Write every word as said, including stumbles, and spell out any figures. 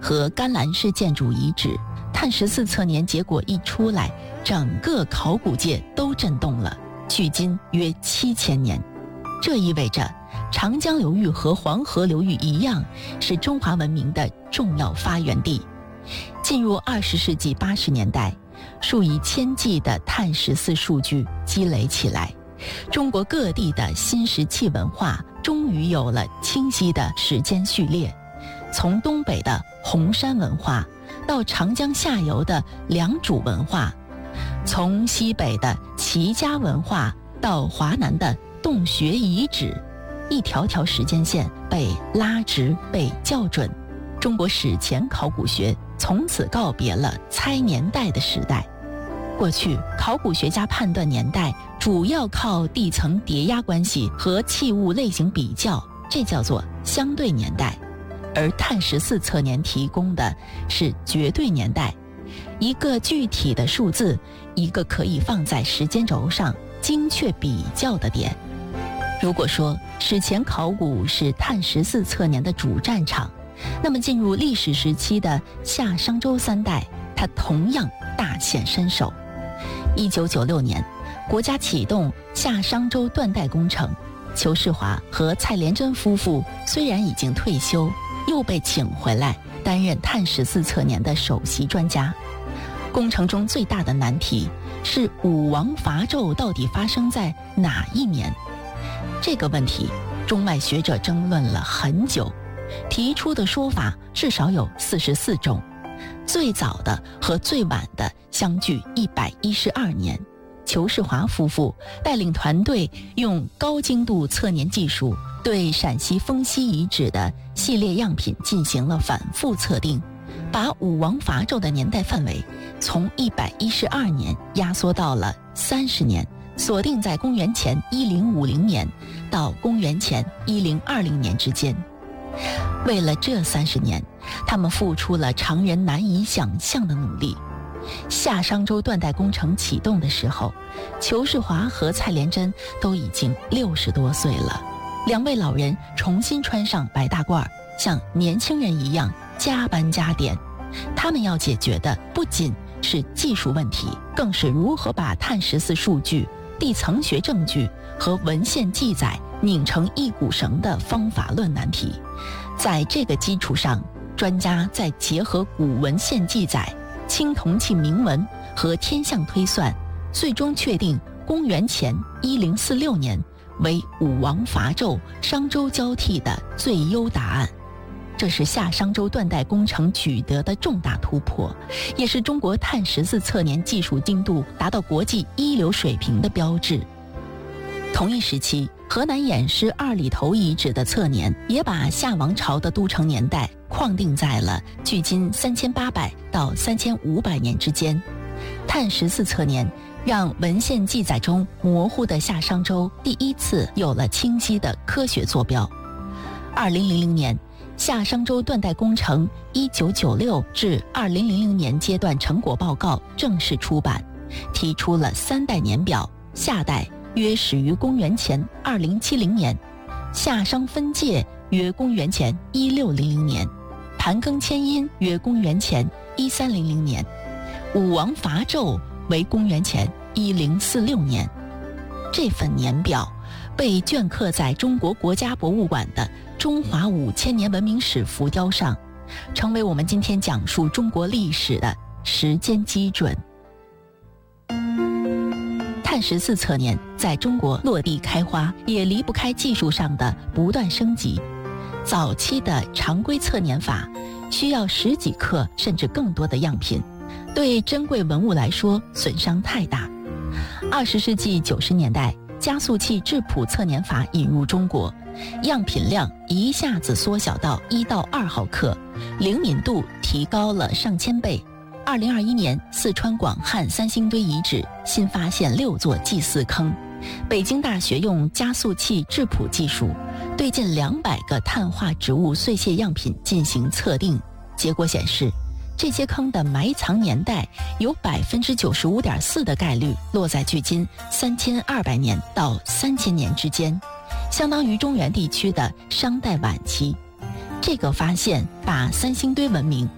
和甘蓝式建筑遗址。碳十四测年结果一出来，整个考古界都震动了，距今约七千年。这意味着长江流域和黄河流域一样，是中华文明的重要发源地。进入二十世纪八十年代，数以千计的碳十四数据积累起来，中国各地的新石器文化终于有了清晰的时间序列。从东北的红山文化到长江下游的良渚文化，从西北的齐家文化到华南的洞穴遗址，一条条时间线被拉直、被校准。中国史前考古学从此告别了猜年代的时代。过去，考古学家判断年代主要靠地层叠压关系和器物类型比较，这叫做相对年代。而碳十四测年提供的是绝对年代，一个具体的数字，一个可以放在时间轴上精确比较的点。如果说史前考古是碳十四测年的主战场，那么进入历史时期的夏商周三代，它同样大显身手。一九九六年，国家启动夏商周断代工程，裘世华和蔡连珍夫妇虽然已经退休，又被请回来担任碳十四测年的首席专家。工程中最大的难题是武王伐纣到底发生在哪一年？这个问题，中外学者争论了很久，提出的说法至少有四十四种，最早的和最晚的相距一百一十二年。裘世华夫妇带领团队用高精度测年技术，对陕西丰西遗址的系列样品进行了反复测定，把武王伐纣的年代范围从一百一十二年压缩到了三十年，锁定在公元前一零五零年到公元前一零二零年之间。为了这三十年，他们付出了常人难以想象的努力。夏商周断代工程启动的时候，裘世华和蔡连珍都已经六十多岁了。两位老人重新穿上白大褂，像年轻人一样加班加点。他们要解决的不仅是技术问题，更是如何把碳十四数据、地层学证据和文献记载拧成一股绳的方法论难题。在这个基础上，专家再结合古文献记载、青铜器铭文和天象推算，最终确定公元前一零四六年为武王伐纣、商周交替的最优答案。这是夏商周断代工程取得的重大突破，也是中国碳十四测年技术精度达到国际一流水平的标志。同一时期，河南偃师二里头遗址的测年也把夏王朝的都城年代框定在了距今三千八百到三千五百年之间。碳十四测年让文献记载中模糊的夏商周第一次有了清晰的科学坐标。二零零零年，夏商周断代工程一九九六至二零零零年阶段成果报告正式出版，提出了三代年表，夏代约始于公元前二零七零年，夏商分界约公元前一六零零年，盘庚迁殷约公元前一三零零年，武王伐纣为公元前一零四六年。这份年表被镌刻在中国国家博物馆的中华五千年文明史浮雕上，成为我们今天讲述中国历史的时间基准。碳十四测年在中国落地开花，也离不开技术上的不断升级。早期的常规测年法需要十几克甚至更多的样品，对珍贵文物来说损伤太大。二十世纪九十年代，加速器质谱测年法引入中国，样品量一下子缩小到一到二毫克，灵敏度提高了上千倍。二零二一年，四川广汉三星堆遗址新发现六座祭祀坑，北京大学用加速器质谱技术对近两百个碳化植物碎屑样品进行测定，结果显示，这些坑的埋藏年代有百分之九十五点四的概率落在距今三千二百年到三千年之间，相当于中原地区的商代晚期。这个发现把三星堆文明